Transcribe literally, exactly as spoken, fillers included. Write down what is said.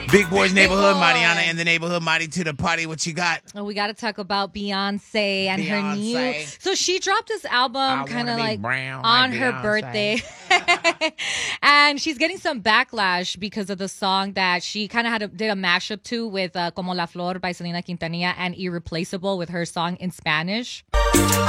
Big Boys Neighborhood, Boy. Mariana in the neighborhood, Mari to the party. What you got? Oh, we got to talk about Beyonce and Beyonce. her new. So she dropped this album kind of like brown on like her Beyonce. birthday, and she's getting some backlash because of the song that she kind of had a, did a mashup to with uh, "Como la Flor" by Selena Quintanilla and "Irreplaceable" with her song in Spanish.